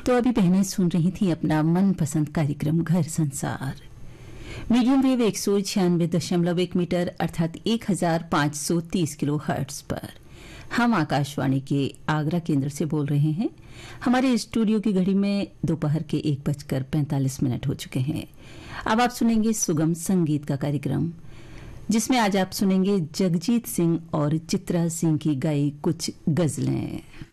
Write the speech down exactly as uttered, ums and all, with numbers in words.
तो अभी बहनें सुन रही थी अपना मनपसंद कार्यक्रम घर संसार। मीडियम वेव एक सौ छियानवे दशमलव एक मीटर अर्थात एक हजार पांच सौ तीस किलो हर्ट्ज पर हम आकाशवाणी के आगरा केंद्र से बोल रहे हैं। हमारे स्टूडियो की घड़ी में दोपहर के एक बजकर पैंतालीस मिनट हो चुके हैं। अब आप सुनेंगे सुगम संगीत का कार्यक्रम, जिसमें आज आप सुनेंगे जगजीत सिंह और चित्रा सिंह की गाई कुछ गजलें।